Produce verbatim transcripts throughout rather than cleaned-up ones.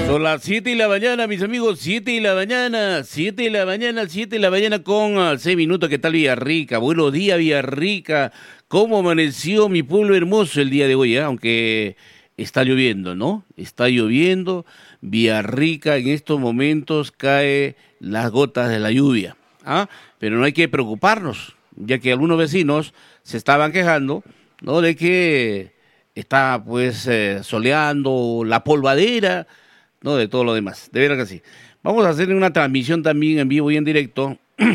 Son las siete de la mañana, mis amigos, siete de la mañana, siete de la mañana, siete de la mañana con uh, seis minutos. ¿Qué tal Villarrica? Buenos días, Villarrica. ¿Cómo amaneció mi pueblo hermoso el día de hoy? Eh? Aunque está lloviendo, ¿no? Está lloviendo. Villarrica en estos momentos cae las gotas de la lluvia. ¿Ah? Pero no hay que preocuparnos, ya que algunos vecinos se estaban quejando, ¿no? De que está pues eh, soleando la polvadera, no de todo lo demás, de veras que sí. Vamos a hacer una transmisión también en vivo y en directo,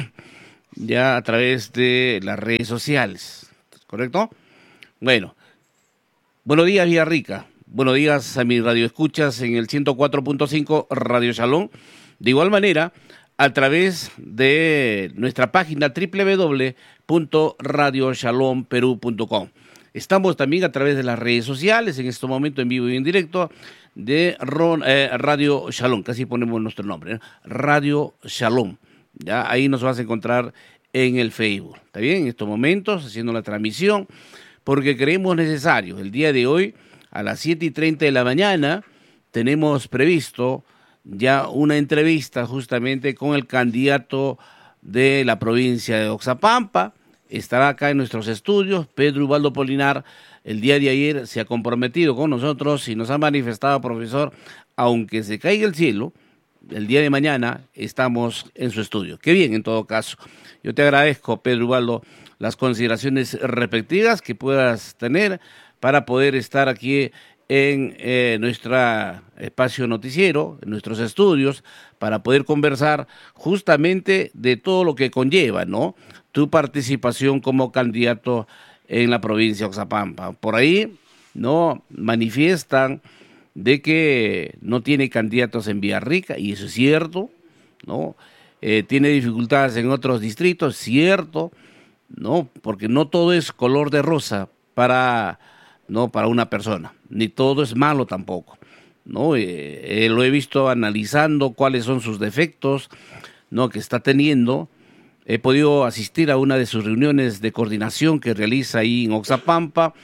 ya a través de las redes sociales, ¿correcto? Bueno, buenos días Villarrica, buenos días a mis radioescuchas en el ciento cuatro punto cinco Radio Shalom, de igual manera a través de nuestra página doble u doble u doble u punto radio shalom perú punto com. Estamos también a través de las redes sociales, en este momento en vivo y en directo, de Ron, eh, Radio Shalom, casi ponemos nuestro nombre, ¿no? Radio Shalom, ya ahí nos vas a encontrar en el Facebook, ¿está bien? En estos momentos, haciendo la transmisión, porque creemos necesario. El día de hoy, a las siete y treinta de la mañana, tenemos previsto ya una entrevista justamente con el candidato de la provincia de Oxapampa. Estará acá en nuestros estudios. Pedro Ubaldo Polinar el día de ayer se ha comprometido con nosotros y nos ha manifestado, profesor, aunque se caiga el cielo, el día de mañana estamos en su estudio. Qué bien, en todo caso. Yo te agradezco, Pedro Ubaldo, las consideraciones respectivas que puedas tener para poder estar aquí en eh, nuestro espacio noticiero, en nuestros estudios, para poder conversar justamente de todo lo que conlleva, ¿no?, tu participación como candidato en la provincia de Oxapampa. Por ahí, ¿no?, manifiestan de que no tiene candidatos en Villarrica, y eso es cierto, ¿no? Eh, tiene dificultades en otros distritos, cierto, ¿no? Porque no todo es color de rosa para, ¿no?, para una persona, ni todo es malo tampoco, ¿no? Eh, eh, lo he visto analizando cuáles son sus defectos, ¿no?, que está teniendo. He podido asistir a una de sus reuniones de coordinación que realiza ahí en Oxapampa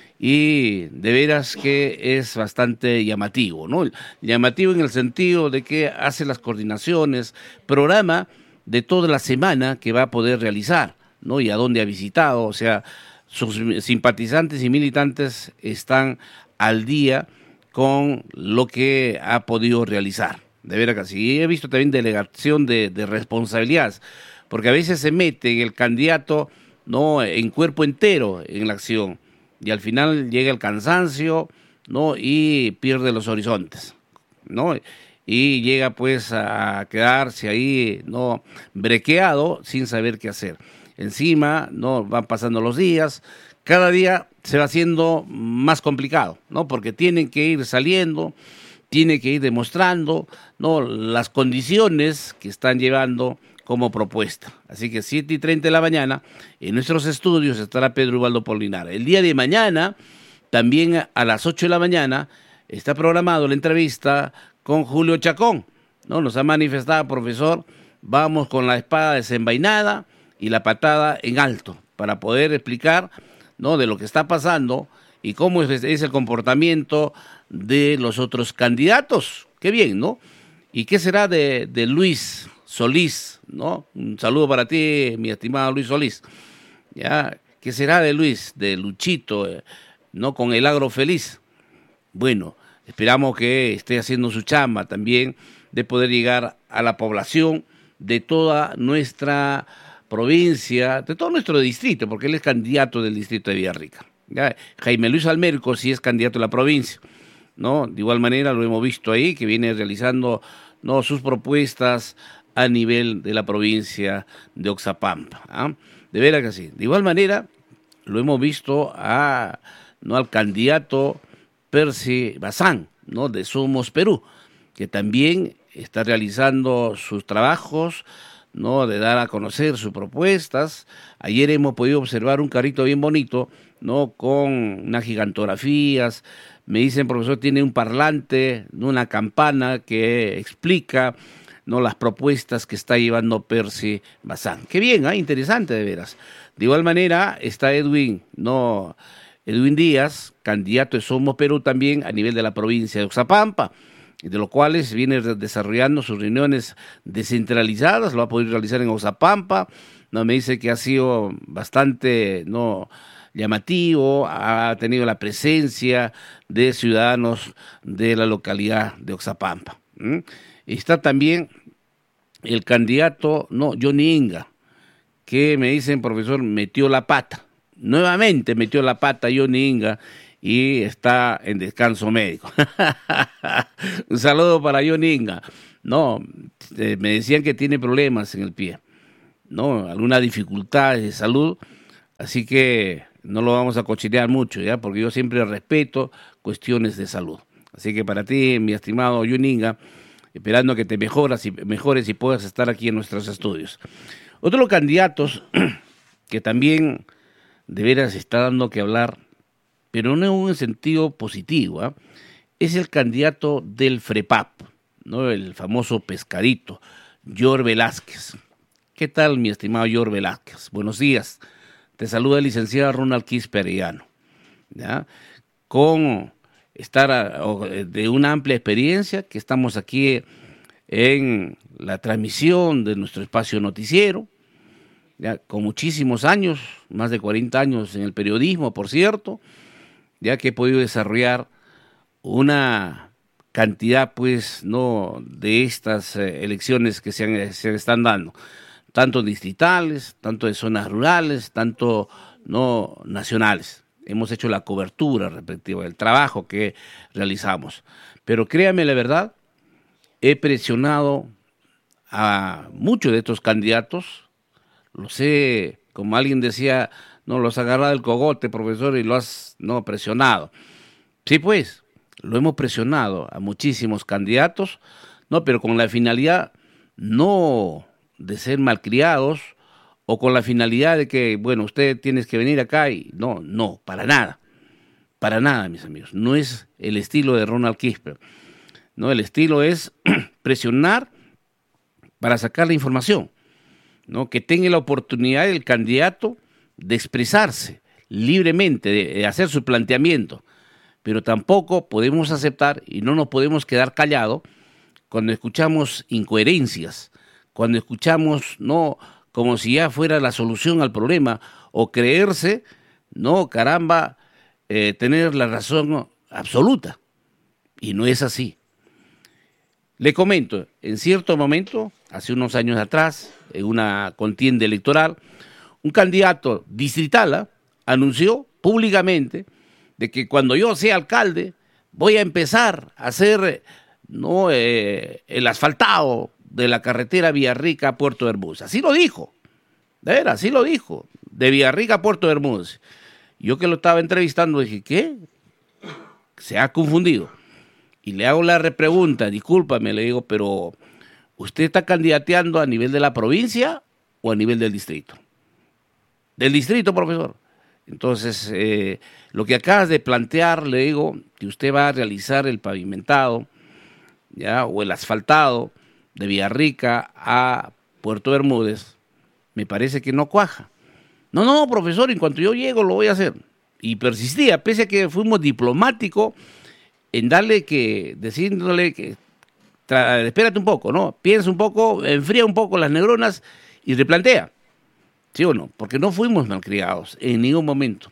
y de veras que es bastante llamativo, ¿no? Llamativo en el sentido de que hace las coordinaciones, programa de toda la semana que va a poder realizar, ¿no?, y a dónde ha visitado. O sea, sus simpatizantes y militantes están al día con lo que ha podido realizar. De veras que sí. Y he visto también delegación de, de responsabilidades, porque a veces se mete el candidato, ¿no?, en cuerpo entero en la acción, y al final llega el cansancio, ¿no?, y pierde los horizontes, ¿no?, y llega pues a quedarse ahí, ¿no?, brequeado sin saber qué hacer. Encima, ¿no?, van pasando los días, cada día se va haciendo más complicado, ¿no?, porque tienen que ir saliendo, tienen que ir demostrando, ¿no?, las condiciones que están llevando como propuesta. Así que siete y treinta de la mañana, en nuestros estudios estará Pedro Ubaldo Polinar. El día de mañana, también a las ocho de la mañana, está programado la entrevista con Julio Chacón, ¿no? Nos ha manifestado, profesor, vamos con la espada desenvainada y la patada en alto, para poder explicar, ¿no?, de lo que está pasando y cómo es, es el comportamiento de los otros candidatos. Qué bien, ¿no? ¿Y qué será de, de Luis Solís, ¿no? Un saludo para ti, mi estimado Luis Solís. ¿Ya? ¿Qué será de Luis, de Luchito, eh, ¿no?, con el Agro Feliz? Bueno, esperamos que esté haciendo su chamba también de poder llegar a la población de toda nuestra provincia, de todo nuestro distrito, porque él es candidato del distrito de Villarrica. ¿Ya? Jaime Luis Almerco sí es candidato de la provincia, ¿no? De igual manera lo hemos visto ahí, que viene realizando, ¿no?, sus propuestas a nivel de la provincia de Oxapampa. ¿Ah? De veras que sí. De igual manera, lo hemos visto a, ¿no?, al candidato Percy Bazán, ¿no?, de Somos Perú, que también está realizando sus trabajos, ¿no?, de dar a conocer sus propuestas. Ayer hemos podido observar un carrito bien bonito, ¿no?, con unas gigantografías. Me dicen, profesor, tiene un parlante, una campana que explica, ¿no?, las propuestas que está llevando Percy Bazán. Qué bien, ¿eh? Interesante de veras. De igual manera está Edwin, ¿no?, Edwin Díaz, candidato de Somos Perú también a nivel de la provincia de Oxapampa. de los cuales viene desarrollando sus reuniones descentralizadas, lo va a poder realizar en Oxapampa. No, me dice que ha sido bastante no llamativo, ha tenido la presencia de ciudadanos de la localidad de Oxapampa. ¿Mm? Está también el candidato, no, Johnny Inga, que me dicen, profesor, metió la pata. Nuevamente metió la pata Johnny Inga y está en descanso médico. Un saludo para Johnny Inga. No, eh, me decían que tiene problemas en el pie, no, alguna dificultad de salud, así que no lo vamos a cochinear mucho, ya, porque yo siempre respeto cuestiones de salud. Así que para ti, mi estimado Johnny Inga, esperando que te mejoras y mejores y puedas estar aquí en nuestros estudios. Otro de los candidatos que también de veras está dando que hablar, pero no en un sentido positivo, ¿eh? Es el candidato del FREPAP, ¿no? El famoso pescadito, Yor Velázquez. ¿Qué tal, mi estimado Yor Velázquez? Buenos días. Te saluda el licenciado Ronald Quisperellano, ¿ya? Con estar a, de una amplia experiencia, que estamos aquí en la transmisión de nuestro espacio noticiero, ya con muchísimos años, más de cuarenta años en el periodismo, por cierto, ya que he podido desarrollar una cantidad, pues, no de estas eh, elecciones que se, han, se están dando, tanto distritales, tanto de zonas rurales, tanto no nacionales. Hemos hecho la cobertura respectiva del trabajo que realizamos. Pero créame la verdad, he presionado a muchos de estos candidatos, los he, como alguien decía, no, los agarrado del cogote, profesor, y lo has no presionado. Sí, pues, lo hemos presionado a muchísimos candidatos, no, pero con la finalidad no de ser malcriados o con la finalidad de que, bueno, usted tienes que venir acá y no, no, para nada, para nada, mis amigos. No es el estilo de Ronald Quisper, no, el estilo es presionar para sacar la información, ¿no? Que tenga la oportunidad el candidato de expresarse libremente, de, de hacer su planteamiento, pero tampoco podemos aceptar y no nos podemos quedar callados cuando escuchamos incoherencias, cuando escuchamos, no, como si ya fuera la solución al problema, o creerse, no, caramba, eh, tener la razón absoluta, y no es así. Le comento, en cierto momento, hace unos años atrás, en una contienda electoral, un candidato distrital ¿eh? anunció públicamente de que cuando yo sea alcalde voy a empezar a hacer no eh, el asfaltado de la carretera Villarrica a Puerto Bermúdez. Así lo dijo, de veras, así lo dijo, de Villarrica a Puerto Bermúdez. Yo que lo estaba entrevistando dije, ¿qué? Se ha confundido. Y le hago la repregunta, discúlpame, le digo, pero ¿usted está candidateando a nivel de la provincia o a nivel del distrito? Del distrito, profesor. Entonces, eh, lo que acabas de plantear, le digo, que usted va a realizar el pavimentado, ya, o el asfaltado de Villarrica a Puerto Bermúdez, me parece que no cuaja. No, no, profesor, en cuanto yo llego lo voy a hacer. Y persistía, pese a que fuimos diplomáticos en darle que, diciéndole que, tra, espérate un poco, ¿no? Piensa un poco, enfría un poco las neuronas y replantea. ¿Sí o no? Porque no fuimos malcriados en ningún momento.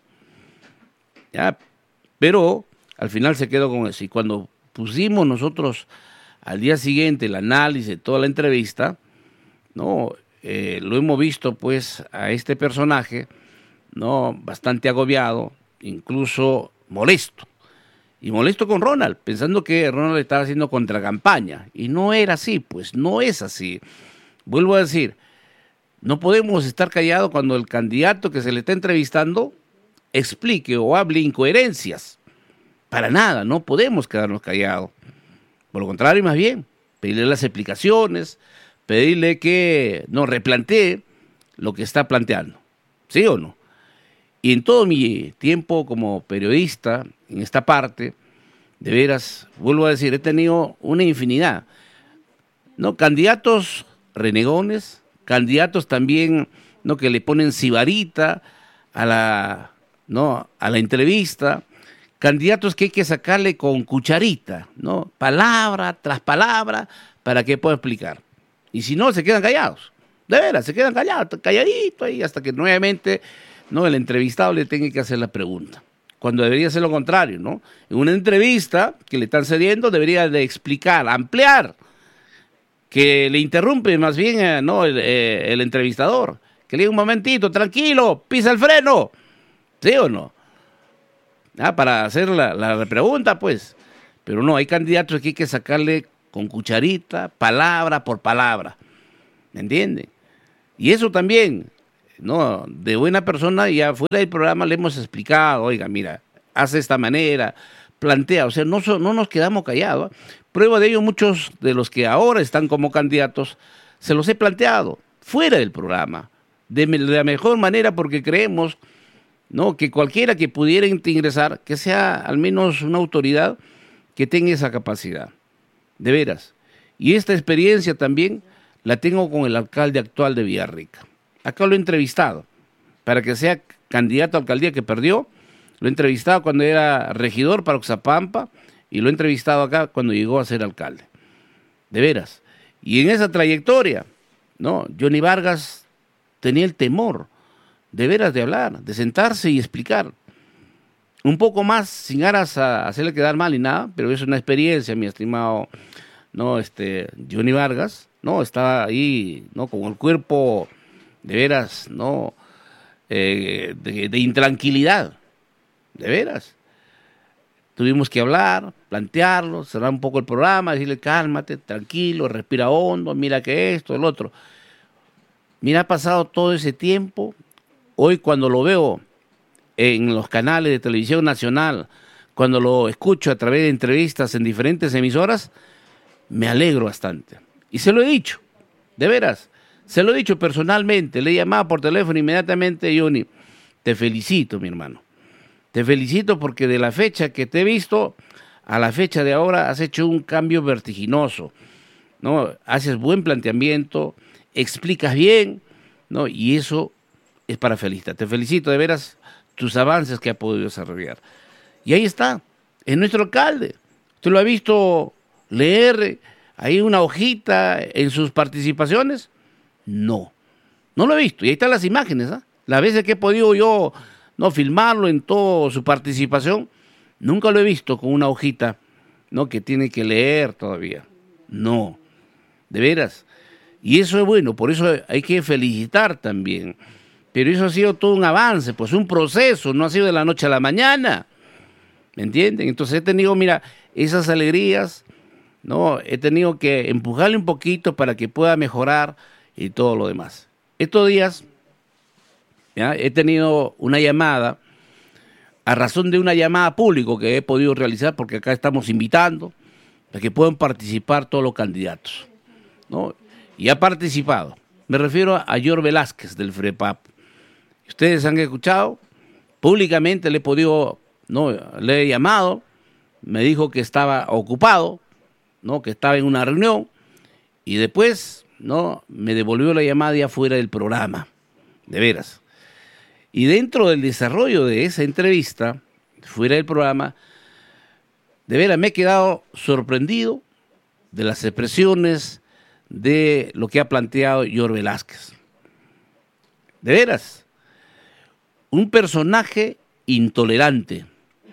¿Ya? Pero al final se quedó con eso. Y cuando pusimos nosotros al día siguiente el análisis de toda la entrevista, ¿no? Eh, lo hemos visto pues a este personaje, ¿no? Bastante agobiado, incluso molesto. Y molesto con Ronald, pensando que Ronald estaba haciendo contracampaña. Y no era así, pues no es así. Vuelvo a decir, no podemos estar callados cuando el candidato que se le está entrevistando explique o hable incoherencias. Para nada, no podemos quedarnos callados. Por lo contrario, más bien, pedirle las explicaciones, pedirle que nos replantee lo que está planteando. ¿Sí o no? Y en todo mi tiempo como periodista, en esta parte, de veras, vuelvo a decir, he tenido una infinidad, ¿no? Candidatos renegones, candidatos también, ¿no? Que le ponen sibarita a la, ¿no? a la entrevista, candidatos que hay que sacarle con cucharita, ¿no? Palabra tras palabra para que pueda explicar. Y si no, se quedan callados. De veras, se quedan callados, calladitos ahí, hasta que nuevamente, ¿no?, el entrevistado le tenga que hacer la pregunta. Cuando debería ser lo contrario, ¿no? En una entrevista que le están cediendo, debería de explicar, ampliar, que le interrumpe más bien, eh, ¿no?, el, eh, el entrevistador. Que le diga un momentito, tranquilo, pisa el freno. ¿Sí o no? Ah, para hacer la, la pregunta, pues. Pero no, hay candidatos que hay que sacarle con cucharita, palabra por palabra. ¿Me entienden? Y eso también, ¿no?, de buena persona, ya fuera del programa le hemos explicado, oiga, mira, hace esta manera, plantea, o sea, no, so, no nos quedamos callados. Prueba de ello, muchos de los que ahora están como candidatos, se los he planteado, fuera del programa, de, de la mejor manera, porque creemos, ¿no?, que cualquiera que pudiera ingresar, que sea al menos una autoridad que tenga esa capacidad, de veras. Y esta experiencia también la tengo con el alcalde actual de Villarrica. Acá lo he entrevistado, para que sea candidato a alcaldía que perdió. Lo he entrevistado cuando era regidor para Oxapampa y lo he entrevistado acá cuando llegó a ser alcalde. De veras. Y en esa trayectoria, ¿no?, Johnny Vargas tenía el temor, de veras, de hablar, de sentarse y explicar. Un poco más, sin aras a hacerle quedar mal y nada, pero es una experiencia, mi estimado, no, este, Johnny Vargas, ¿no? Estaba ahí, ¿no?, con el cuerpo, de veras, ¿no?, eh, de, de intranquilidad, de veras. Tuvimos que hablar, plantearlo, cerrar un poco el programa, decirle cálmate, tranquilo, respira hondo, mira que esto, el otro. Mira, ha pasado todo ese tiempo. Hoy cuando lo veo en los canales de televisión nacional, cuando lo escucho a través de entrevistas en diferentes emisoras, me alegro bastante. Y se lo he dicho, de veras, se lo he dicho personalmente, le he llamado por teléfono inmediatamente, Johnny, te felicito, mi hermano. Te felicito porque de la fecha que te he visto a la fecha de ahora has hecho un cambio vertiginoso, ¿no? Haces buen planteamiento, explicas bien, ¿no? Y eso es para felicitar. Te felicito de veras tus avances que ha podido desarrollar. Y ahí está, es nuestro alcalde. ¿Usted lo ha visto leer ahí una hojita en sus participaciones? No, no lo he visto. Y ahí están las imágenes, ¿eh? Las veces que he podido yo no filmarlo en toda su participación, nunca lo he visto con una hojita, ¿no?, que tiene que leer todavía. No, de veras. Y eso es bueno, por eso hay que felicitar también. Pero eso ha sido todo un avance, pues un proceso, no ha sido de la noche a la mañana. ¿Me entienden? Entonces he tenido, mira, esas alegrías, ¿no? He tenido que empujarle un poquito para que pueda mejorar y todo lo demás. Estos días, ¿ya?, he tenido una llamada, a razón de una llamada pública que he podido realizar, porque acá estamos invitando a que puedan participar todos los candidatos, ¿no? Y ha participado. Me refiero a Yor Velázquez del FREPAP. Ustedes han escuchado, públicamente le he podido, no, le he llamado, me dijo que estaba ocupado, no, que estaba en una reunión, y después, no, me devolvió la llamada ya fuera del programa, de veras. Y dentro del desarrollo de esa entrevista, fuera del programa, de veras me he quedado sorprendido de las expresiones de lo que ha planteado Yor Velázquez. De veras. Un personaje intolerante,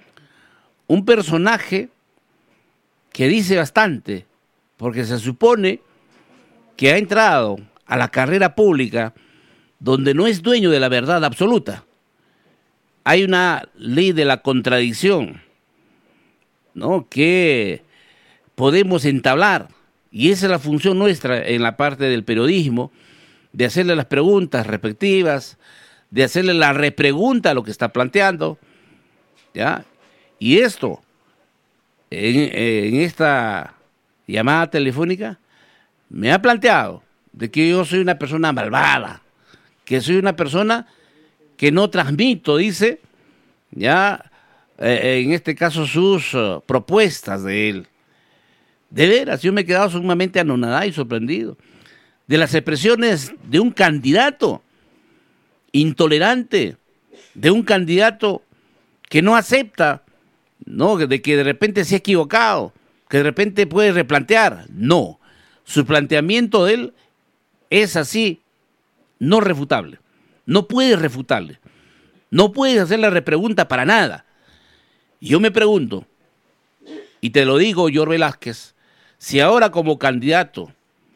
un personaje que dice bastante, porque se supone que ha entrado a la carrera pública donde no es dueño de la verdad absoluta. Hay una ley de la contradicción, ¿no?, que podemos entablar, y esa es la función nuestra en la parte del periodismo, de hacerle las preguntas respectivas, de hacerle la repregunta a lo que está planteando, ¿ya? Y esto, en, en esta llamada telefónica, me ha planteado de que yo soy una persona malvada, que soy una persona que no transmito, dice, ya, eh, en este caso sus uh, propuestas de él. De veras, yo me he quedado sumamente anonadado y sorprendido de las expresiones de un candidato intolerante, de un candidato que no acepta ¿no? De que de repente se ha equivocado, que de repente puede replantear. No, su planteamiento de él es así, no refutable. No puedes refutarle. No puedes hacer la repregunta para nada. Yo me pregunto, y te lo digo, Yor Velázquez, si ahora como candidato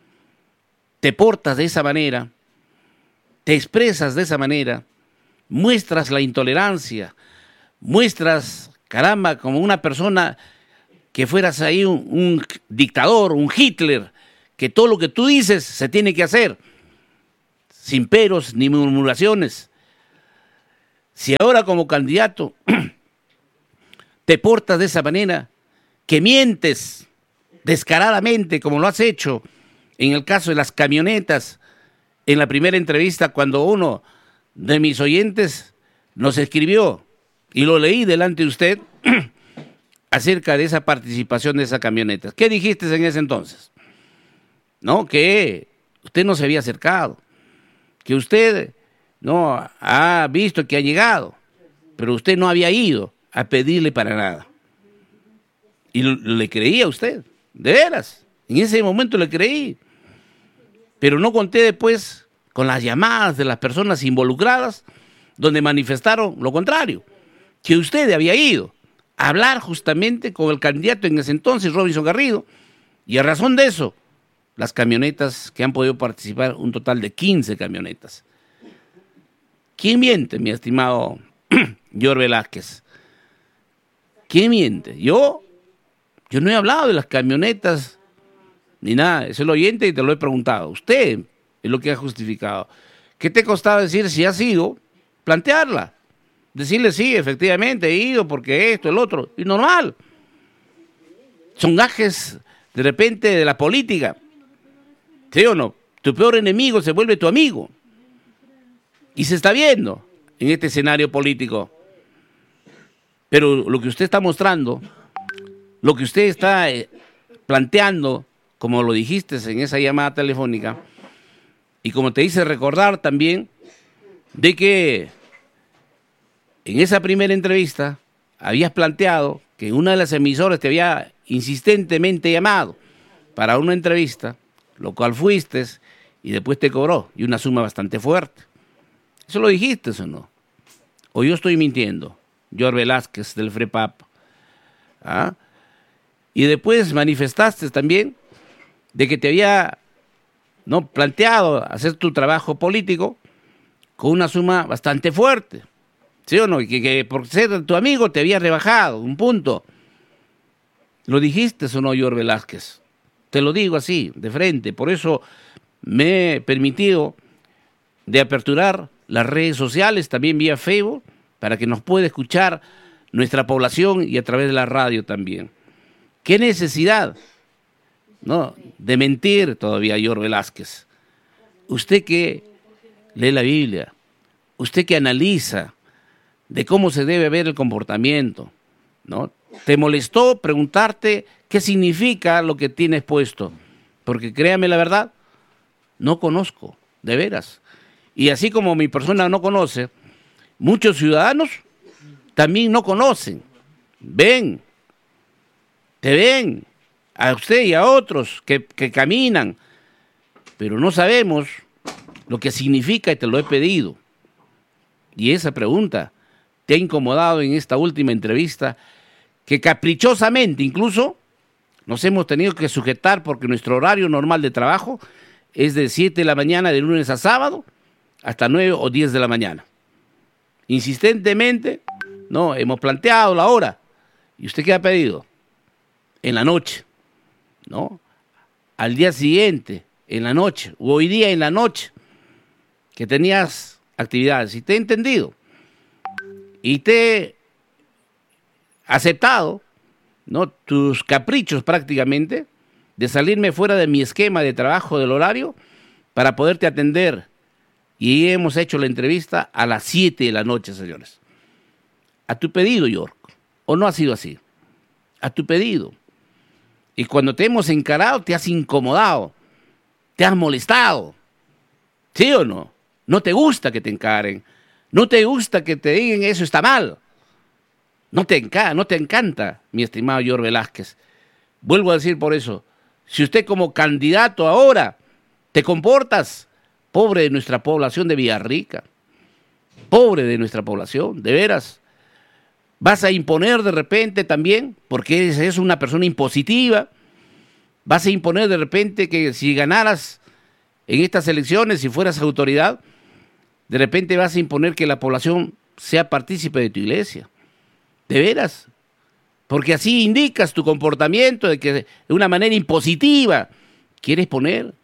te portas de esa manera, te expresas de esa manera, muestras la intolerancia, muestras, caramba, como una persona que fueras ahí un, un dictador, un Hitler, que todo lo que tú dices se tiene que hacer, sin peros ni murmuraciones. Si ahora como candidato te portas de esa manera, que mientes descaradamente como lo has hecho en el caso de las camionetas, en la primera entrevista cuando uno de mis oyentes nos escribió, y lo leí delante de usted, acerca de esa participación de esa camioneta. ¿Qué dijiste en ese entonces? No, que usted no se había acercado, que usted no ha visto que ha llegado, pero usted no había ido a pedirle para nada. Y le creía a usted, de veras, en ese momento le creí. Pero no conté después con las llamadas de las personas involucradas, donde manifestaron lo contrario, que usted había ido a hablar justamente con el candidato en ese entonces, Robinson Garrido, y a razón de eso, las camionetas que han podido participar, un total de quince camionetas. ¿Quién miente, mi estimado Yor Velázquez? ¿Quién miente? Yo, yo no he hablado de las camionetas ni nada, es el oyente y te lo he preguntado. Usted es lo que ha justificado. ¿Qué te costaba decir si has ido? Plantearla. Decirle sí, efectivamente he ido porque esto, el otro. Y normal. Son gajes de repente de la política. ¿Sí o no? Tu peor enemigo se vuelve tu amigo. Y se está viendo en este escenario político. Pero lo que usted está mostrando, lo que usted está eh, planteando, como lo dijiste en esa llamada telefónica, y como te hice recordar también, de que en esa primera entrevista habías planteado que una de las emisoras te había insistentemente llamado para una entrevista, lo cual fuiste y después te cobró, y una suma bastante fuerte. ¿Eso lo dijiste o no? ¿O yo estoy mintiendo? Yor Velázquez del FREPAP. ¿Ah? Y después manifestaste también de que te había no planteado hacer tu trabajo político con una suma bastante fuerte. ¿Sí o no? Y que, que por ser tu amigo te había rebajado un punto. ¿Lo dijiste o no, Yor Velázquez? Te lo digo así, de frente. Por eso me he permitido de aperturar las redes sociales, también vía Facebook, para que nos pueda escuchar nuestra población y a través de la radio también. ¿Qué necesidad, no, de mentir todavía, Yor Velázquez? Usted que lee la Biblia, usted que analiza de cómo se debe ver el comportamiento, ¿no? ¿Te molestó preguntarte qué significa lo que tienes puesto? Porque créame la verdad, no conozco, de veras. Y así como mi persona no conoce, muchos ciudadanos también no conocen. Ven, te ven, a usted y a otros que, que caminan, pero no sabemos lo que significa y te lo he pedido. Y esa pregunta te ha incomodado en esta última entrevista, que caprichosamente incluso nos hemos tenido que sujetar porque nuestro horario normal de trabajo es de siete de la mañana de lunes a sábado hasta nueve o diez de la mañana. Insistentemente, no, hemos planteado la hora. ¿Y usted qué ha pedido? En la noche, ¿no? Al día siguiente, en la noche, o hoy día en la noche, que tenías actividades. Y te he entendido. Y te he aceptado, ¿no?, tus caprichos prácticamente de salirme fuera de mi esquema de trabajo del horario para poderte atender. Y hemos hecho la entrevista a las siete de la noche, señores. A tu pedido, York. ¿O no ha sido así? A tu pedido. Y cuando te hemos encarado, te has incomodado. Te has molestado. ¿Sí o no? No te gusta que te encaren. No te gusta que te digan eso está mal. No te encanta, no te encanta, mi estimado George Velázquez. Vuelvo a decir por eso, si usted como candidato ahora te comportas, pobre de nuestra población de Villarrica, pobre de nuestra población, de veras, vas a imponer de repente también, porque es una persona impositiva, vas a imponer de repente que si ganaras en estas elecciones, si fueras autoridad, de repente vas a imponer que la población sea partícipe de tu iglesia. De veras. Porque así indicas tu comportamiento de que de una manera impositiva quieres poner.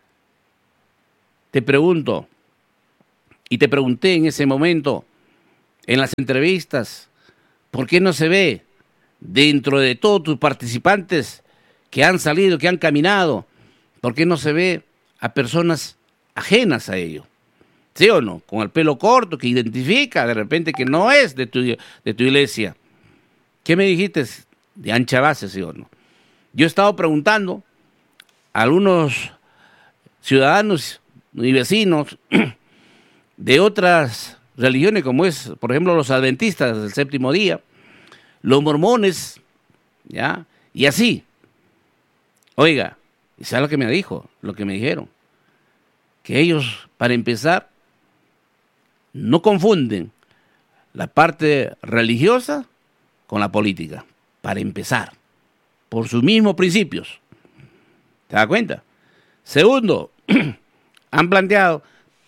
Te pregunto, y te pregunté en ese momento, en las entrevistas, ¿por qué no se ve dentro de todos tus participantes que han salido, que han caminado, por qué no se ve a personas ajenas a ello? ¿Sí o no? Con el pelo corto, que identifica de repente que no es de tu, de tu iglesia. ¿Qué me dijiste? De ancha base, ¿sí o no? Yo he estado preguntando a algunos ciudadanos y vecinos de otras religiones, como es, por ejemplo, los adventistas del séptimo día, los mormones, ¿ya? Y así. Oiga, ¿y sabe lo que me dijo? Lo que me dijeron. Que ellos, para empezar, no confunden la parte religiosa con la política, para empezar, por sus mismos principios. ¿Te das cuenta? Segundo, han planteado,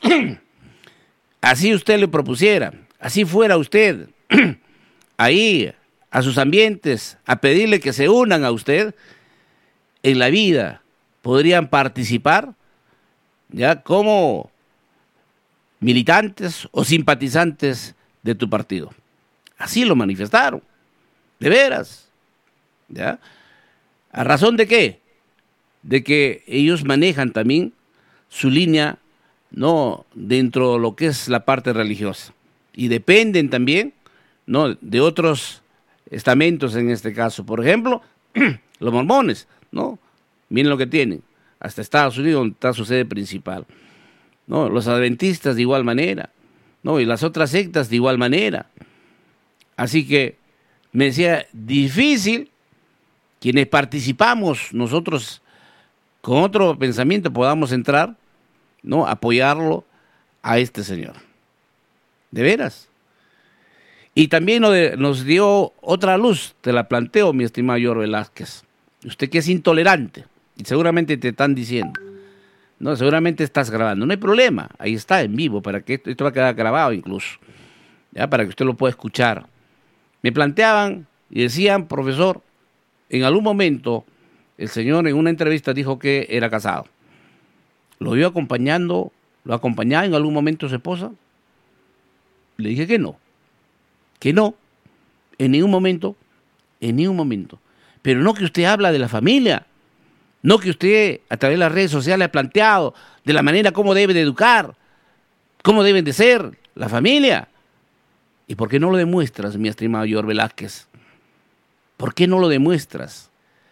así usted le propusiera, así fuera usted ahí a sus ambientes a pedirle que se unan a usted en la vida, podrían participar ya como militantes o simpatizantes de tu partido. Así lo manifestaron, de veras, ¿ya? ¿A razón de qué? De que ellos manejan también su línea, no dentro de lo que es la parte religiosa, y dependen también, no, de otros estamentos en este caso. Por ejemplo, los mormones, ¿no? Miren lo que tienen, hasta Estados Unidos, donde está su sede principal. No, los adventistas de igual manera, no, y las otras sectas de igual manera. Así que me decía, difícil quienes participamos nosotros con otro pensamiento podamos entrar, no, apoyarlo a este señor. De veras. Y también nos dio otra luz, te la planteo, mi estimado George Velázquez. Usted que es intolerante, y seguramente te están diciendo, no, seguramente estás grabando, no hay problema, ahí está en vivo, para que esto, esto va a quedar grabado incluso, ya, para que usted lo pueda escuchar. Me planteaban y decían, profesor, en algún momento el señor en una entrevista dijo que era casado. ¿Lo vio acompañando, lo acompañaba en algún momento su esposa? Le dije que no, que no, en ningún momento, en ningún momento. Pero no que usted habla de la familia, no que usted a través de las redes sociales ha planteado de la manera como debe de educar, cómo deben de ser la familia. ¿Y por qué no lo demuestras, mi estimado George Velázquez? ¿Por qué no lo demuestras?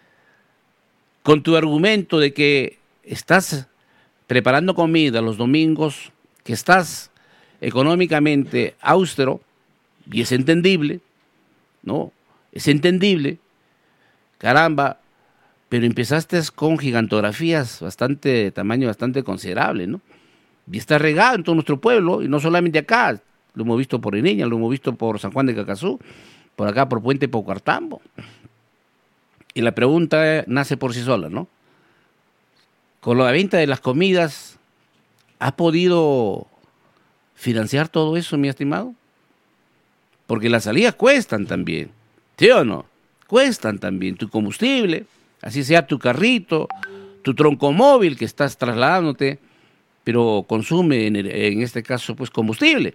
Con tu argumento de que estás preparando comida los domingos, que estás económicamente austero, y es entendible, ¿no? Es entendible, caramba, pero empezaste con gigantografías bastante, de tamaño bastante considerable, ¿no? Y está regado en todo nuestro pueblo, y no solamente acá, lo hemos visto por Ineña, lo hemos visto por San Juan de Cacazú, por acá por Puente Paucartambo. Y la pregunta nace por sí sola, ¿no? Con la venta de las comidas, ¿has podido financiar todo eso, mi estimado? Porque las salidas cuestan también, ¿sí o no? Cuestan también tu combustible, así sea tu carrito, tu troncomóvil que estás trasladándote, pero consume en, el, en este caso pues combustible.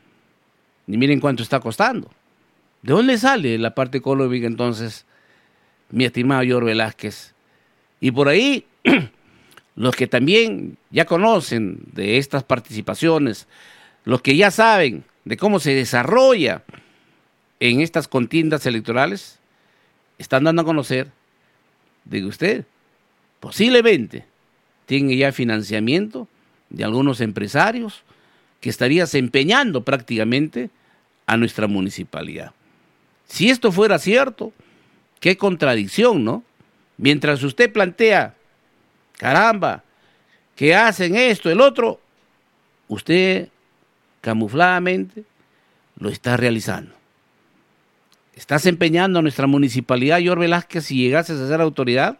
Y miren cuánto está costando. ¿De dónde sale la parte económica entonces, mi estimado George Velázquez? Y por ahí, los que también ya conocen de estas participaciones, los que ya saben de cómo se desarrolla en estas contiendas electorales, están dando a conocer de que usted posiblemente tiene ya financiamiento de algunos empresarios que estarían empeñando prácticamente a nuestra municipalidad. Si esto fuera cierto, qué contradicción, ¿no? Mientras usted plantea, caramba, que hacen esto, el otro, usted camufladamente lo está realizando. ¿Estás empeñando a nuestra municipalidad, George Velázquez, si llegases a ser autoridad?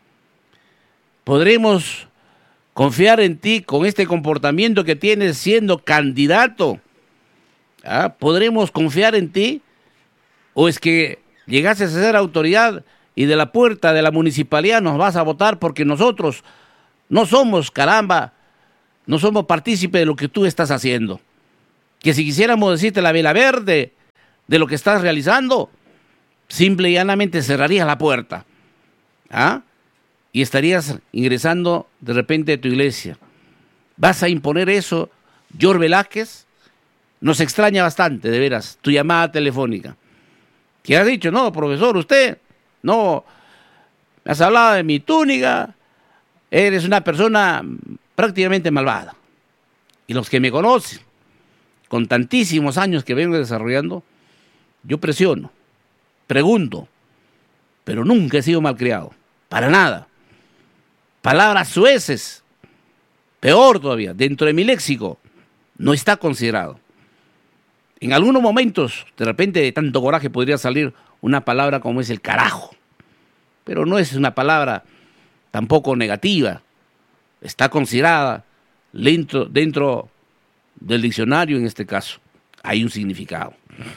¿Podremos confiar en ti con este comportamiento que tienes siendo candidato? ¿Ah? ¿Podremos confiar en ti? ¿O es que llegases a ser autoridad y de la puerta de la municipalidad nos vas a votar porque nosotros no somos, caramba, no somos partícipes de lo que tú estás haciendo? Que si quisiéramos decirte la vela verde de lo que estás realizando, simple y llanamente cerrarías la puerta, ¿ah? Y estarías ingresando de repente a tu iglesia. ¿Vas a imponer eso, George Velázquez? Nos extraña bastante, de veras, tu llamada telefónica. ¿Qué has dicho? No, profesor, usted, no, me has hablado de mi túnica, eres una persona prácticamente malvada. Y los que me conocen, con tantísimos años que vengo desarrollando, yo presiono, pregunto, pero nunca he sido malcriado, para nada. Palabras sueces, peor todavía, dentro de mi léxico, no está considerado. En algunos momentos, de repente, de tanto coraje podría salir una palabra como es el carajo, pero no es una palabra tampoco negativa, está considerada dentro, dentro del diccionario en este caso, hay un significado.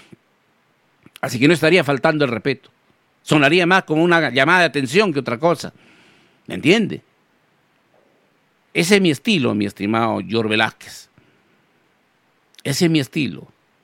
Así que no estaría faltando el respeto, sonaría más como una llamada de atención que otra cosa, ¿me entiende? Ese es mi estilo, mi estimado George Velázquez, ese es mi estilo.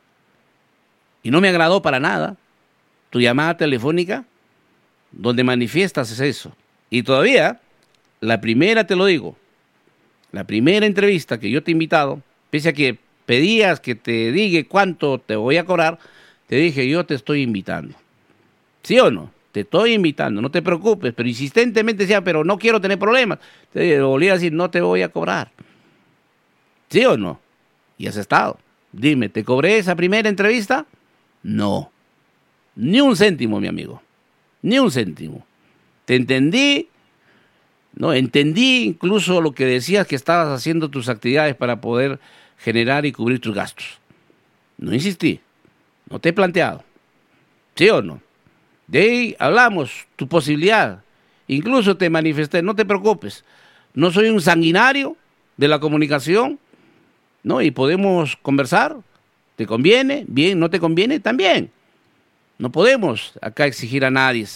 Y no me agradó para nada tu llamada telefónica donde manifiestas eso. Y todavía, la primera, te lo digo, la primera entrevista que yo te he invitado, pese a que pedías que te diga cuánto te voy a cobrar, te dije, yo te estoy invitando. ¿Sí o no? Te estoy invitando, no te preocupes. Pero insistentemente decía, pero no quiero tener problemas. Te volví a decir, no te voy a cobrar. ¿Sí o no? Y has estado. Dime, ¿te cobré esa primera entrevista? No, ni un céntimo, mi amigo, ni un céntimo. Te entendí, no, entendí incluso lo que decías que estabas haciendo tus actividades para poder generar y cubrir tus gastos. No insistí, no te he planteado, ¿sí o no? De ahí hablamos, tu posibilidad, incluso te manifesté, no te preocupes, no soy un sanguinario de la comunicación, ¿no? Y podemos conversar. ¿Te conviene? Bien, ¿no te conviene? También. No podemos acá exigir a nadie.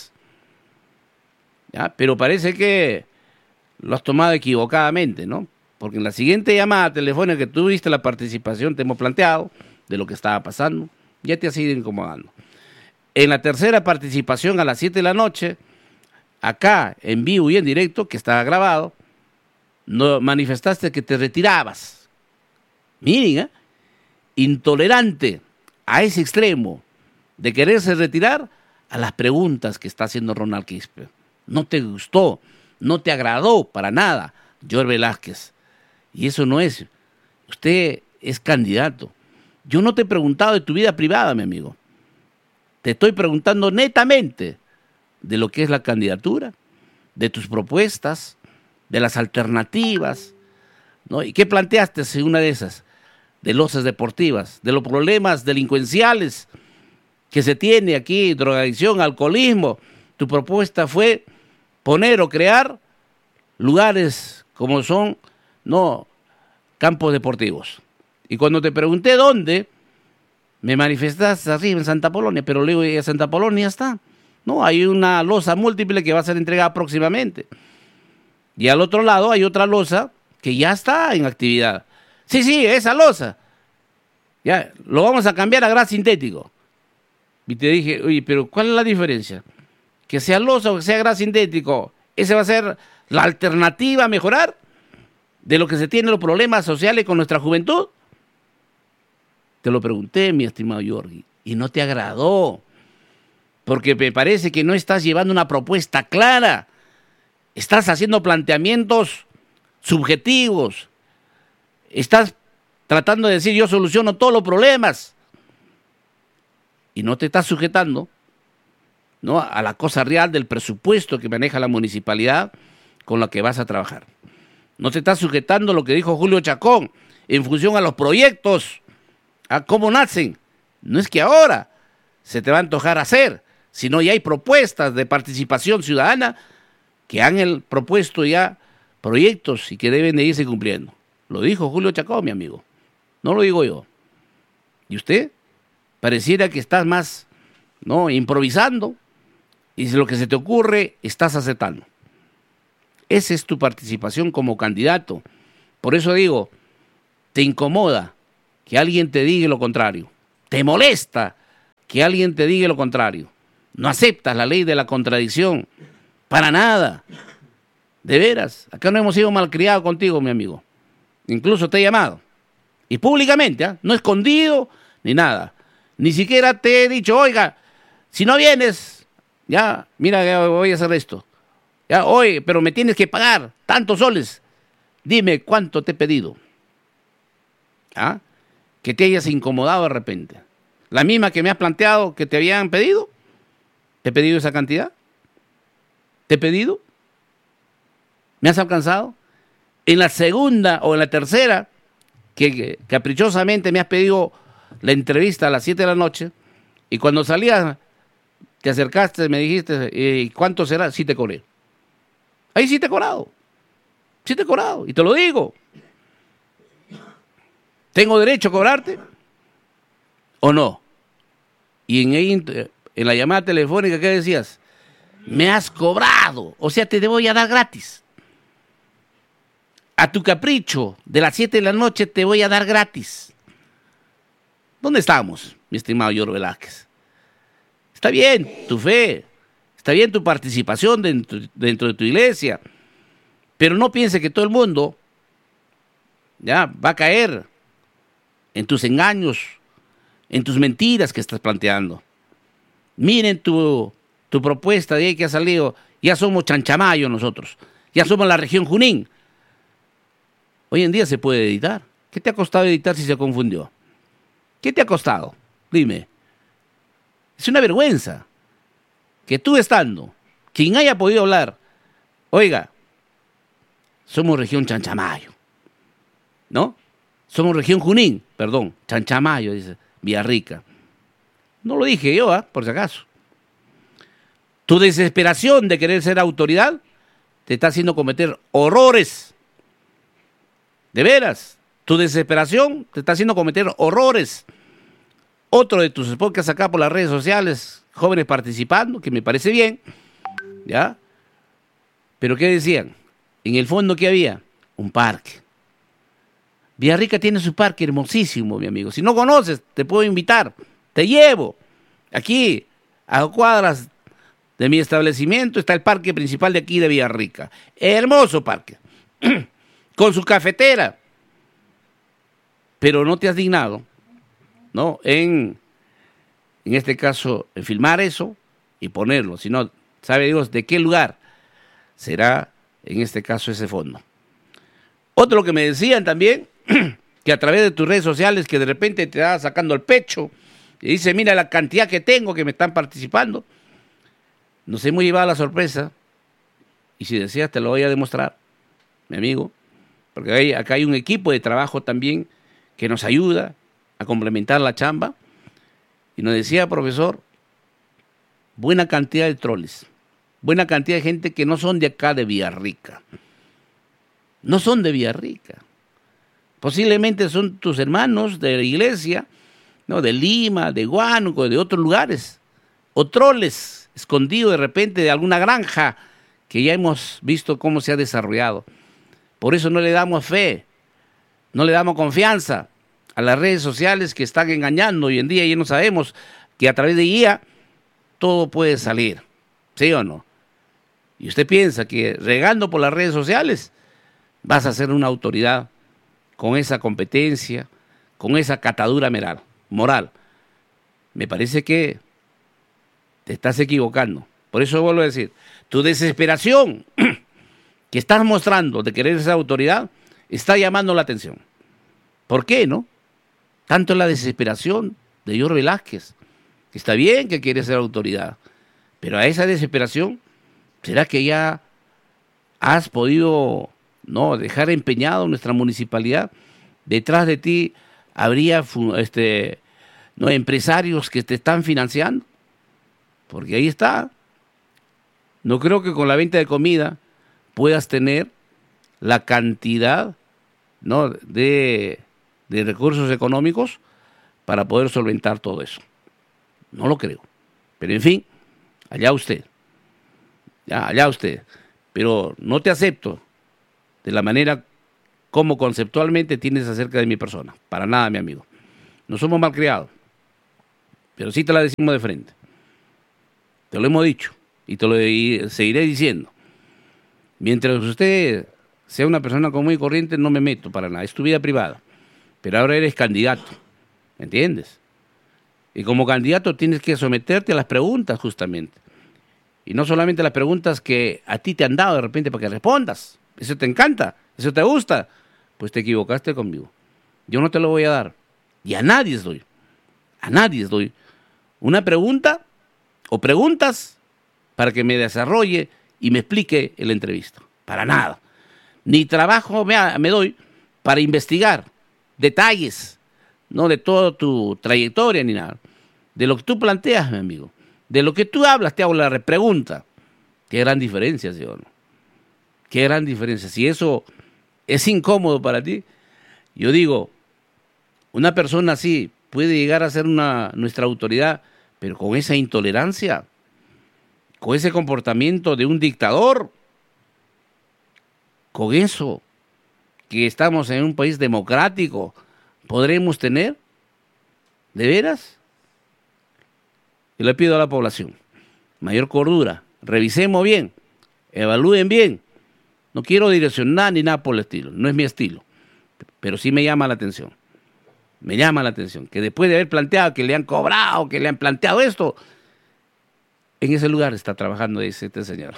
¿Ya? Pero parece que lo has tomado equivocadamente, ¿no? Porque en la siguiente llamada telefónica que tuviste la participación, te hemos planteado de lo que estaba pasando, ya te has ido incomodando. En la tercera participación a las siete de la noche, acá en vivo y en directo, que estaba grabado, no manifestaste que te retirabas. Miren, ¿eh? Intolerante a ese extremo de quererse retirar a las preguntas que está haciendo Ronald Quispe. No te gustó, no te agradó para nada, George Velázquez. Y eso no es. Usted es candidato. Yo no te he preguntado de tu vida privada, mi amigo. Te estoy preguntando netamente de lo que es la candidatura, de tus propuestas, de las alternativas, ¿no? ¿Y qué planteaste en una de esas? De losas deportivas, de los problemas delincuenciales que se tiene aquí, drogadicción, alcoholismo. Tu propuesta fue poner o crear lugares como son, no, campos deportivos. Y cuando te pregunté dónde, me manifestaste arriba en Santa Polonia, pero luego en Santa Polonia está. No, hay una losa múltiple que va a ser entregada próximamente. Y al otro lado hay otra losa que ya está en actividad. Sí, sí, esa losa. Ya, lo vamos a cambiar a gras sintético. Y te dije, oye, pero ¿cuál es la diferencia? Que sea losa o que sea gras sintético, ¿esa va a ser la alternativa a mejorar de lo que se tienen los problemas sociales con nuestra juventud? Te lo pregunté, mi estimado Georgie, y no te agradó, porque me parece que no estás llevando una propuesta clara. Estás haciendo planteamientos subjetivos. Estás tratando de decir, yo soluciono todos los problemas. Y no te estás sujetando ¿no?, a la cosa real del presupuesto que maneja la municipalidad con la que vas a trabajar. No te estás sujetando a lo que dijo Julio Chacón en función a los proyectos, a cómo nacen. No es que ahora se te va a antojar hacer, sino ya hay propuestas de participación ciudadana que han el, propuesto ya proyectos y que deben de irse cumpliendo. Lo dijo Julio Chacón, mi amigo. No lo digo yo. ¿Y usted? Pareciera que estás más, ¿no?, improvisando, y si lo que se te ocurre estás aceptando. Esa es tu participación como candidato. Por eso digo, te incomoda que alguien te diga lo contrario. Te molesta que alguien te diga lo contrario. No aceptas la ley de la contradicción. Para nada. De veras, acá no hemos sido malcriados contigo, mi amigo. Incluso te he llamado. Y públicamente, ¿eh? No escondido ni nada. Ni siquiera te he dicho, oiga, si no vienes, ya, mira, ya voy a hacer esto. Ya, oye, pero me tienes que pagar tantos soles. Dime cuánto te he pedido. ¿Ah? Que te hayas incomodado de repente. La misma que me has planteado que te habían pedido. ¿Te he pedido esa cantidad? ¿Te he pedido? ¿Me has alcanzado? En la segunda o en la tercera, que, que caprichosamente me has pedido la entrevista a las siete de la noche, y cuando salías, te acercaste, me dijiste, ¿y cuánto será? Sí te cobré. Ahí sí te he cobrado. Sí te he cobrado. Y te lo digo. ¿Tengo derecho a cobrarte o no? Y en, en la llamada telefónica, ¿qué decías? Me has cobrado. O sea, te voy a dar gratis. A tu capricho de las siete de la noche te voy a dar gratis. ¿Dónde estamos, mi estimado York Velázquez? Está bien tu fe, está bien tu participación dentro, dentro de tu iglesia, pero no piense que todo el mundo ya va a caer en tus engaños, en tus mentiras que estás planteando. Miren tu, tu propuesta de ahí que ha salido. Ya somos Chanchamayo nosotros, ya somos la región Junín. Hoy en día se puede editar. ¿Qué te ha costado editar si se confundió? ¿Qué te ha costado? Dime. Es una vergüenza que tú estando, quien haya podido hablar, oiga, somos región Chanchamayo, ¿no? Somos región Junín, perdón, Chanchamayo, dice Villarrica. No lo dije yo, ¿eh? Por si acaso. Tu desesperación de querer ser autoridad te está haciendo cometer horrores. De veras, tu desesperación te está haciendo cometer horrores. Otro de tus spots que has sacado por las redes sociales, jóvenes participando, que me parece bien, ¿ya? Pero ¿qué decían? En el fondo, ¿qué había? Un parque. Villarrica tiene su parque hermosísimo, mi amigo. Si no conoces, te puedo invitar. Te llevo. Aquí, a cuadras de mi establecimiento, está el parque principal de aquí de Villarrica. Hermoso parque. Con su cafetera. Pero no te has dignado, ¿no? En, en este caso, en filmar eso y ponerlo. Si no, sabe Dios de qué lugar será, en este caso, ese fondo. Otro que me decían también, que a través de tus redes sociales, que de repente te va sacando el pecho, y dice, mira la cantidad que tengo que me están participando. Nos hemos llevado a la sorpresa, y si deseas te lo voy a demostrar, mi amigo, porque hay, acá hay un equipo de trabajo también que nos ayuda a complementar la chamba, y nos decía, profesor, buena cantidad de troles, buena cantidad de gente que no son de acá de Villarrica, no son de Villarrica, posiblemente son tus hermanos de la iglesia, ¿no? De Lima, de Huánuco, de otros lugares, o troles escondidos de repente de alguna granja que ya hemos visto cómo se ha desarrollado. Por eso no le damos fe, no le damos confianza a las redes sociales que están engañando hoy en día, y no sabemos que a través de ella todo puede salir, ¿sí o no? Y usted piensa que regando por las redes sociales vas a ser una autoridad con esa competencia, con esa catadura moral. moral. Me parece que te estás equivocando. Por eso vuelvo a decir, tu desesperación que estás mostrando de querer ser autoridad está llamando la atención. ¿Por qué, no? Tanto la desesperación de York Velázquez, que está bien que quiere ser autoridad, Pero a esa desesperación, ¿será que ya has podido no dejar empeñado nuestra municipalidad? Detrás de ti habría este, no, empresarios que te están financiando, porque ahí está. No creo que con la venta de comida puedas tener la cantidad, ¿no?, de, de recursos económicos para poder solventar todo eso. No lo creo. Pero en fin, allá usted. Ya, allá usted. Pero no te acepto de la manera como conceptualmente tienes acerca de mi persona. Para nada, mi amigo. No somos malcriados. Pero sí te la decimos de frente. Te lo hemos dicho. Y te lo seguiré diciendo. Mientras usted sea una persona común y corriente, no me meto para nada. Es tu vida privada. Pero ahora eres candidato. ¿Me entiendes? Y como candidato tienes que someterte a las preguntas, justamente. Y no solamente las preguntas que a ti te han dado de repente para que respondas. Eso te encanta, eso te gusta. Pues te equivocaste conmigo. Yo no te lo voy a dar. Y a nadie les doy. A nadie les doy una pregunta o preguntas para que me desarrolle y me explique en la entrevista. Para nada. Ni trabajo me, me doy para investigar detalles, no de toda tu trayectoria ni nada. De lo que tú planteas, mi amigo. De lo que tú hablas, te hago la repregunta. Qué gran diferencia, ¿sí o no? Qué gran diferencia. Si eso es incómodo para ti, yo digo, una persona así puede llegar a ser una, nuestra autoridad, pero con esa intolerancia, con ese comportamiento de un dictador, con eso, que estamos en un país democrático, ¿podremos tener? ¿De veras? Yo le pido a la población mayor cordura, revisemos bien, evalúen bien. No quiero direccionar ni nada por el estilo, no es mi estilo, pero sí me llama la atención. Me llama la atención que después de haber planteado que le han cobrado, que le han planteado esto, en ese lugar está trabajando, dice este señor.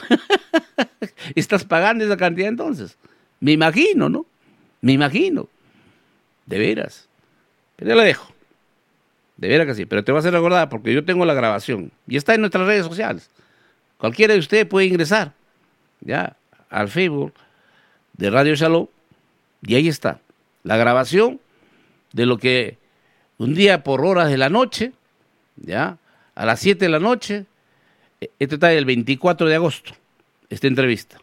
¿Estás pagando esa cantidad entonces? Me imagino, ¿no? Me imagino. De veras. Pero yo la dejo. De veras que sí. Pero te voy a hacer recordar porque yo tengo la grabación. Y está en nuestras redes sociales. Cualquiera de ustedes puede ingresar ya al Facebook de Radio Shalom. Y ahí está. La grabación de lo que un día por horas de la noche, ya, a las siete de la noche, esto está el veinticuatro de agosto, esta entrevista.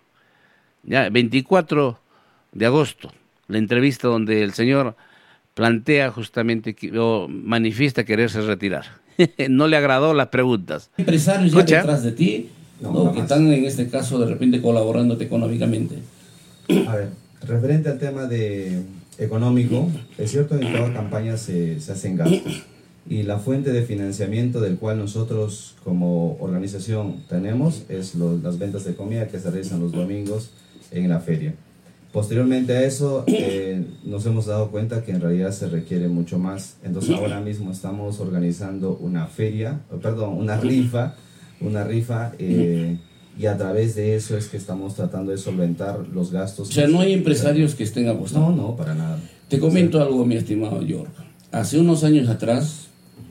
Ya, veinticuatro de agosto, la entrevista donde el señor plantea justamente que, o manifiesta quererse retirar. No le agradó las preguntas. Empresarios ya detrás de ti, no, no, que están en este caso de repente colaborándote económicamente. A ver, referente al tema de económico, es cierto que en toda campaña se, se hacen gastos. Y la fuente de financiamiento del cual nosotros como organización tenemos es lo, las ventas de comida que se realizan los domingos en la feria. Posteriormente a eso eh, nos hemos dado cuenta que en realidad se requiere mucho más. Entonces ahora mismo estamos organizando una feria, perdón, una rifa, una rifa eh, y a través de eso es que estamos tratando de solventar los gastos. O sea, no hay empresarios que estén apostando. No, no, para nada. Te comento algo, mi estimado York. Hace unos años atrás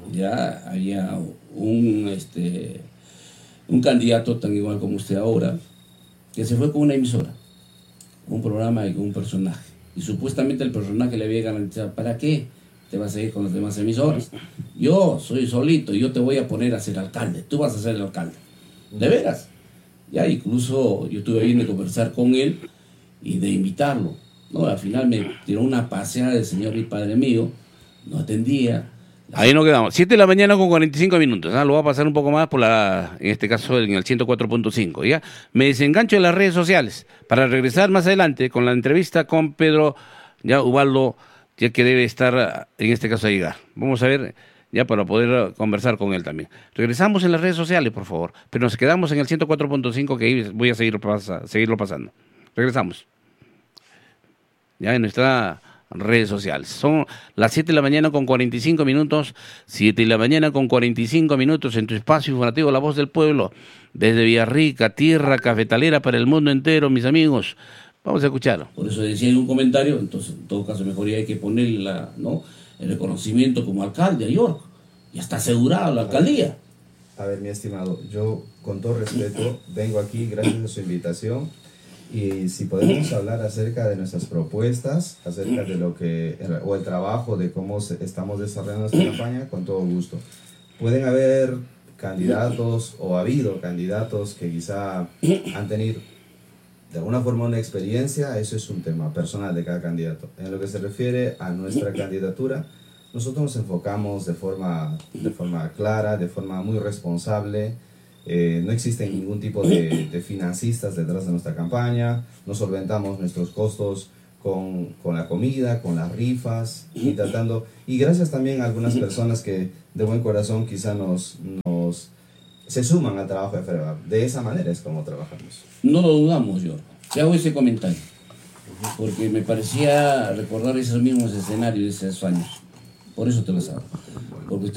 ya había un, este, un candidato tan igual como usted ahora, que se fue con una emisora, un programa y con un personaje. Y supuestamente el personaje le había garantizado, ¿para qué te vas a ir con las demás emisoras? Yo soy solito, yo te voy a poner a ser alcalde, tú vas a ser el alcalde. ¿De veras? Ya incluso yo tuve bien de conversar con él y de invitarlo. No, al final me tiró una paseada del señor y padre mío, no atendía. Ahí nos quedamos. siete de la mañana con cuarenta y cinco minutos. ¿Ah? Lo voy a pasar un poco más por la, en este caso en el ciento cuatro punto cinco. ¿Ya? Me desengancho de las redes sociales para regresar más adelante con la entrevista con Pedro ya Ubaldo, ya que debe estar en este caso a llegar. Vamos a ver ya para poder conversar con él también. Regresamos en las redes sociales, por favor. Pero nos quedamos en el ciento cuatro punto cinco que ahí voy a seguir, pasa, seguirlo pasando. Regresamos. Ya en nuestra redes sociales. Son las siete de la mañana con cuarenta y cinco minutos, siete de la mañana con cuarenta y cinco minutos en tu espacio informativo La Voz del Pueblo, desde Villarrica, tierra cafetalera para el mundo entero, mis amigos. Vamos a escucharlo. Por eso decía en un comentario, entonces en todo caso mejor hay que ponerle la, ¿no?, el reconocimiento como alcalde a York. Ya está asegurado la alcaldía. A ver, mi estimado, yo con todo respeto vengo aquí gracias a su invitación y si podemos hablar acerca de nuestras propuestas, acerca de lo que, o el trabajo de cómo se, estamos desarrollando nuestra campaña, con todo gusto. Pueden haber candidatos o ha habido candidatos que quizá han tenido de alguna forma una experiencia, eso es un tema personal de cada candidato. En lo que se refiere a nuestra candidatura, nosotros nos enfocamos de forma, de forma clara, de forma muy responsable. Eh, no existe ningún tipo de, de financistas detrás de nuestra campaña. Nos solventamos nuestros costos con, con la comida, con las rifas y tratando. Y gracias también a algunas personas que de buen corazón quizá nos, nos se suman al trabajo de FEREVAP. De esa manera es como trabajamos. No lo dudamos, yo. Te hago ese comentario. Porque me parecía recordar esos mismos escenarios de esos años. Por eso te lo hago. Porque